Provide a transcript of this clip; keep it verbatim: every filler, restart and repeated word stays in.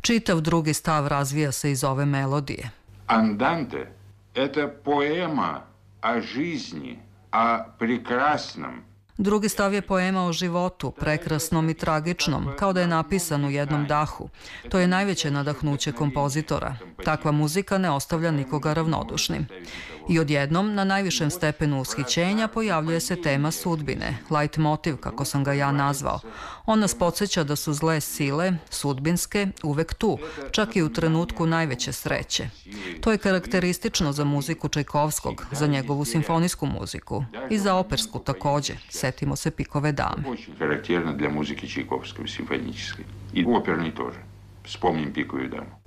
Čitav drugi stav razvija se iz ove melodije. Andante – это поэма о жизни, о прекрасном. Drugi stav je poema o životu, prekrasnom i tragičnom, kao da je napisan u jednom dahu. To je najveće nadahnuće kompozitora. Takva muzika ne ostavlja nikoga ravnodušnim. I odjednom, na najvišem stepenu ushićenja, pojavljuje se tema sudbine, leitmotiv, kako sam ga ja nazvao. On nas podsjeća da su zle sile, sudbinske, uvek tu, čak i u trenutku najveće sreće. To je karakteristično za muziku Čajkovskog, za njegovu simfonijsku muziku i za opersku takođe. Setimo se Pikove dame. Очень характерно для музыки Чайковского, симфонической. И оперной тоже. Вспомним Пиковую даму.